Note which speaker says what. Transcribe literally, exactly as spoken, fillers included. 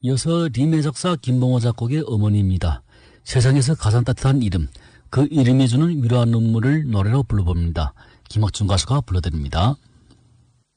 Speaker 1: 이어서 리메 작사 김봉호 작곡의 어머니입니다. 세상에서 가장 따뜻한 이름, 그 이름이 주는 위로와 눈물을 노래로 불러봅니다. 김학준 가수가 불러드립니다.